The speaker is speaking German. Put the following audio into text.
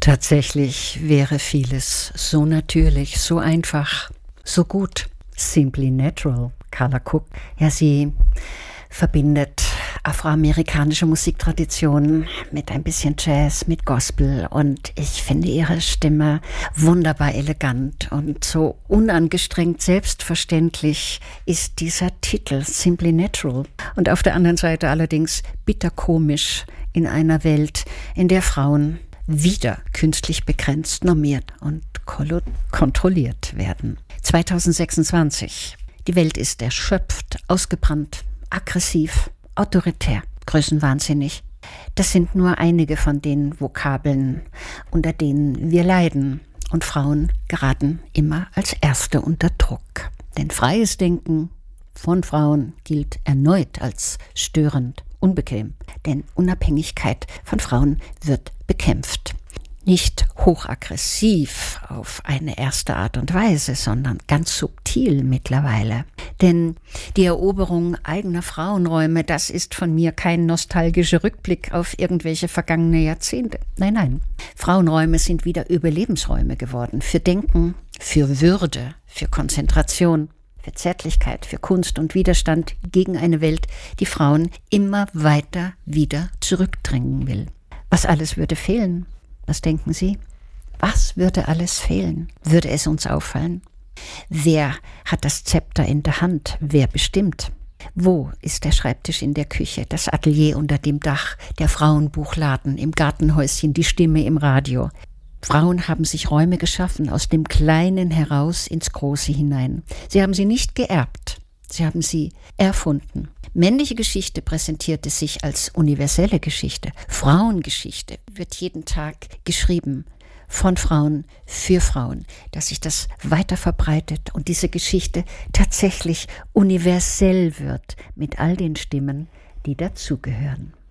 Tatsächlich wäre vieles so natürlich, so einfach, so gut. Simply Natural, Carla Cook. Ja, sie verbindet afroamerikanische Musiktraditionen mit ein bisschen Jazz, mit Gospel, und ich finde ihre Stimme wunderbar elegant und so unangestrengt selbstverständlich ist dieser Titel Simply Natural. Und auf der anderen Seite allerdings bitterkomisch in einer Welt, in der Frauen wieder künstlich begrenzt, normiert und kontrolliert werden. 2026. Die Welt ist erschöpft, ausgebrannt, aggressiv, autoritär, größenwahnsinnig. Das sind nur einige von den Vokabeln, unter denen wir leiden. Und Frauen geraten immer als Erste unter Druck. Denn freies Denken von Frauen gilt erneut als störend, unbequem. Denn Unabhängigkeit von Frauen wird bekämpft. Nicht hochaggressiv auf eine erste Art und Weise, sondern ganz subtil mittlerweile. Denn die Eroberung eigener Frauenräume, das ist von mir kein nostalgischer Rückblick auf irgendwelche vergangene Jahrzehnte. Nein, nein. Frauenräume sind wieder Überlebensräume geworden. Für Denken, für Würde, für Konzentration, für Zärtlichkeit, für Kunst und Widerstand gegen eine Welt, die Frauen immer weiter wieder zurückdrängen will. Was alles würde fehlen? Was denken Sie? Was würde alles fehlen? Würde es uns auffallen? Wer hat das Zepter in der Hand? Wer bestimmt? Wo ist der Schreibtisch in der Küche, das Atelier unter dem Dach, der Frauenbuchladen im Gartenhäuschen, die Stimme im Radio? Frauen haben sich Räume geschaffen, aus dem Kleinen heraus ins Große hinein. Sie haben sie nicht geerbt, sie haben sie erfunden. Männliche Geschichte präsentierte sich als universelle Geschichte. Frauengeschichte wird jeden Tag geschrieben von Frauen für Frauen, dass sich das weiter verbreitet und diese Geschichte tatsächlich universell wird mit all den Stimmen, die dazugehören.